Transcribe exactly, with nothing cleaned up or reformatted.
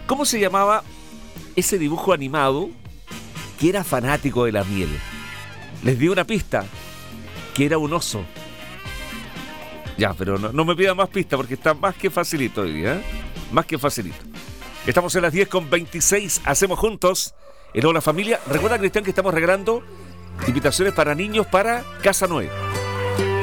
¿Cómo se llamaba ese dibujo animado que era fanático de la miel? Les di una pista, que era un oso. Ya, pero no, no me pida más pistas porque está más que facilito hoy día, ¿eh? Más que facilito. Estamos en las diez con veintiséis, hacemos juntos el Hola Familia. Recuerda, Cristian, que estamos regalando invitaciones para niños para Casa Nueva.